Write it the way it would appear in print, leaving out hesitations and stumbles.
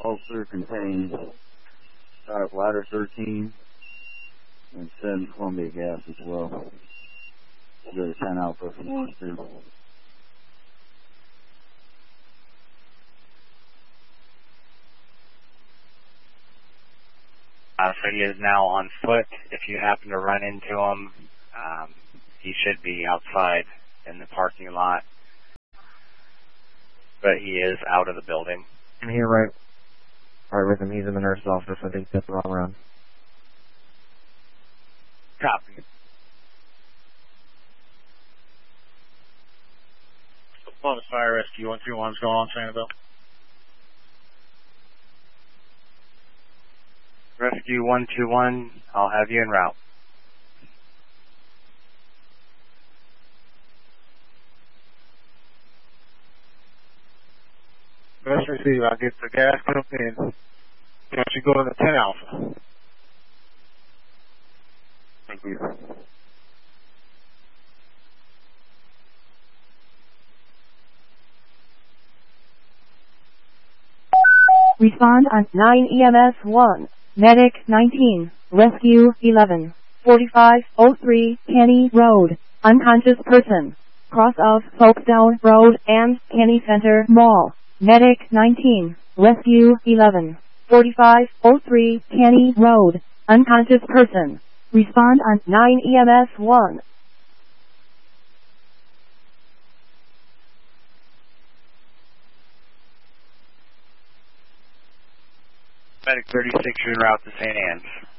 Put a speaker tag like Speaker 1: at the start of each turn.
Speaker 1: All clear contained. Ladder 13 and 7 Columbia Gas as well. Go to 10 Alpha from 2.
Speaker 2: So he is now on foot. If you happen to run into him, he should be outside in the parking lot. But he is out of the building.
Speaker 3: I'm here right with him. He's in the nurse's office. I think that's the wrong round.
Speaker 2: Copy.
Speaker 4: Columbus Fire Rescue 131 is going on Sanibel.
Speaker 2: Rescue 121, I'll have you en route.
Speaker 4: Let's receive. I'll get the gas comes in. You should go to the 10 Alpha.
Speaker 1: Thank you.
Speaker 5: Respond on 9 EMS 1, Medic 19, Rescue 11, 4503 Kenny Road, unconscious person, cross of Folkestone Road and Kenny Center Mall, Medic 19, Rescue 11, 4503 Kenny Road, unconscious person. Respond on 9 EMS 1.
Speaker 2: Medic 36, you're en route to St. Anne's.